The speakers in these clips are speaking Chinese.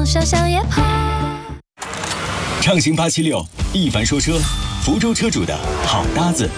想想也跑。 畅行876，一凡说车，福州车主的好搭子。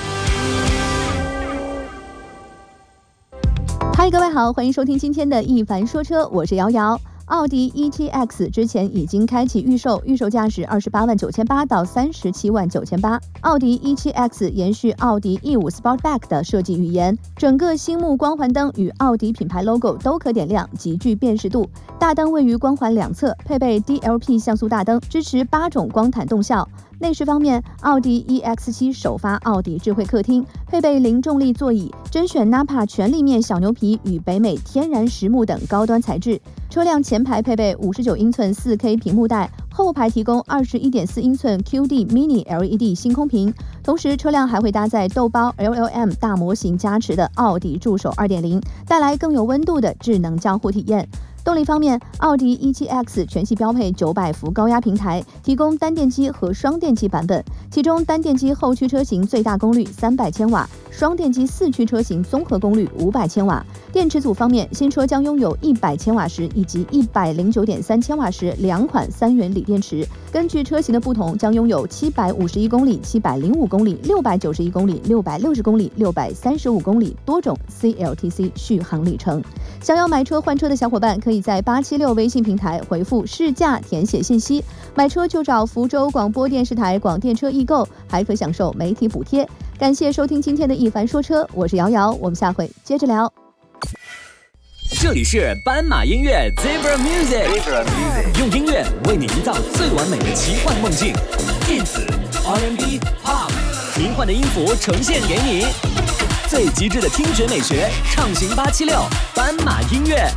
嗨，各位好，欢迎收听今天的一凡说车，我是瑶瑶。奥迪 ET-X 之前已经开启预售，预售价是28.98万到37.98万。奥迪 ET-X 延续奥迪 E5 Sportback 的设计语言，整个星幕光环灯与奥迪品牌 logo 都可点亮，极具辨识度。大灯位于光环两侧，配备 DLP 像素大灯，支持8种光毯动效。内饰方面，奥迪 EX7 首发奥迪智慧客厅，配备零重力座椅，甄选 Nappa 全立面小牛皮与北美天然实木等高端材质。车辆前排配备59英寸 4K 屏幕带，后排提供21.4英寸 QD Mini LED 星空屏。同时，车辆还会搭载豆包 LLM 大模型加持的奥迪助手 2.0， 带来更有温度的智能交互体验。动力方面，奥迪 ET-X 全系标配900伏高压平台，提供单电机和双电机版本，其中单电机后驱车型最大功率300千瓦，双电机四驱车型综合功率500千瓦。电池组方面，新车将拥有100千瓦时以及109.3千瓦时两款3元锂电池，根据车型的不同，将拥有751公里、705公里、691公里、660公里、635公里多种 CLTC 续航里程。想要买车换车的小伙伴，可以在876微信平台回复试驾填写信息，买车就找福州广播电视台广电车易购，还可享受媒体补贴。感谢收听今天的一凡说车，我是瑶瑶，我们下回接着聊。 这里是斑马音乐 Zebra Music， 用音乐为你营造最完美的奇幻梦境，电子、R&B、Pop， 迷幻的音符呈现给你，最极致的听觉美学，畅行876，斑马音乐。